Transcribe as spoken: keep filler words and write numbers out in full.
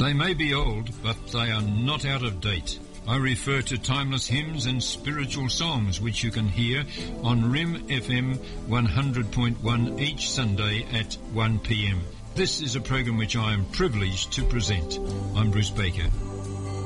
They may be old, but they are not out of date. I refer to timeless hymns and spiritual songs which you can hear on R I M F M one hundred point one each Sunday at one p m. This is a program which I am privileged to present. I'm Bruce Baker.